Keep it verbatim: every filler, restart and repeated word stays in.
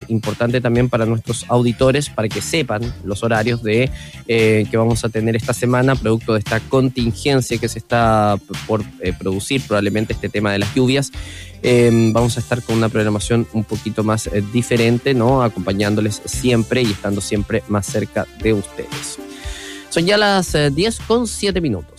importante también para nuestros auditores, para que sepan los horarios de eh, que vamos a tener esta semana, producto de esta contingencia que se está por eh, producir, probablemente este tema de las lluvias. Eh, vamos a estar con una programación un poquito más eh, diferente, ¿no? Acompañándoles siempre y estando siempre más cerca de ustedes. Son ya las eh, diez con siete minutos.